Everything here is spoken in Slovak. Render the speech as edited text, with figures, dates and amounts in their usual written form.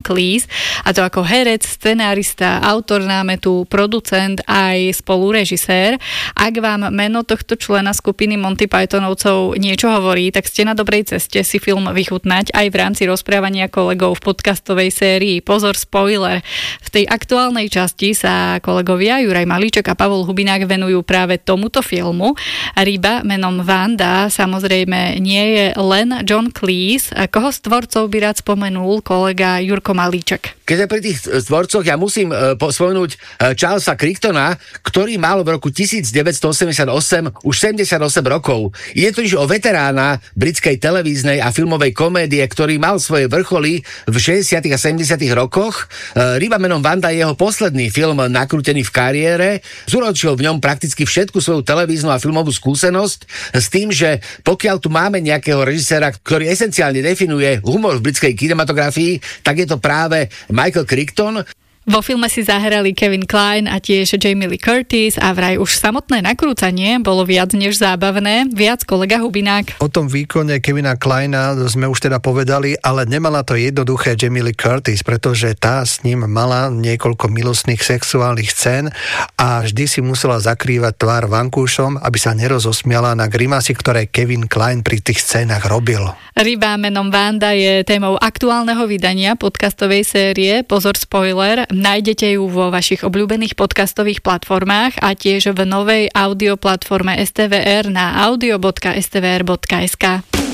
Cleese, a to ako herec, scenárista, autor námetu, producent aj spolurežisér. Ak vám meno tohto člena skupiny Monty Pythonovcov niečo hovorí, tak ste na dobrej ceste si film vychutnať aj v rámci rozprávania kolegov v podcastovej sérii Pozor, spoiler. V tej aktuálnej časti sa kolegovia Juraj Malíček a Pavol Hubinák venujú práve tomuto filmu. Ryba menom Wanda samozrejme nie je len John Cleese. Koho z tvorcov by rád spomenul kolega Jurko Malíček? Keď pri tých tvorcoch ja musím spomenúť Charlesa Crichtona, ktorý mal v roku 1988 už 78 rokov. Ide totiž o veterána britskej televíznej a filmovej komédie, ktorý mal svoje vrcholy v 60. a 70. rokoch. Ryba menom Wanda je jeho posledný film nakrútený v kariére. Zúročil v ňom prakticky všetku svoju televíznu a filmovú skúsenosť s tým, že pokiaľ tu máme nejakého režiséra, ktorý esenciálne definuje humor v britskej kinematografii, tak je to práve Michael Crichton. Vo filme si zahrali Kevin Kline a tiež Jamie Lee Curtis a vraj už samotné nakrúcanie bolo viac než zábavné. Viac kolega Hubinák. O tom výkone Kevina Klina sme už teda povedali, ale nemala to jednoduché Jamie Lee Curtis, pretože tá s ním mala niekoľko milostných sexuálnych scén a vždy si musela zakrývať tvár vankúšom, aby sa nerozosmiala na grimasy, ktoré Kevin Kline pri tých scénach robil. Ryba menom Wanda je témou aktuálneho vydania podcastovej série Pozor, spoiler. Nájdete ju vo vašich obľúbených podcastových platformách a tiež v novej audioplatforme STVR na audio.stvr.sk.